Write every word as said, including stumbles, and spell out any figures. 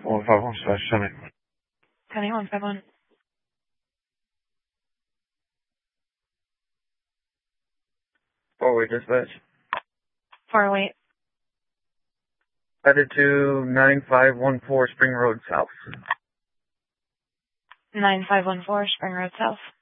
one five one slash Summit. County one five one. Four-way dispatch. Far wait. Headed to nine five one four Spring Road South. nine five one four Spring Road South.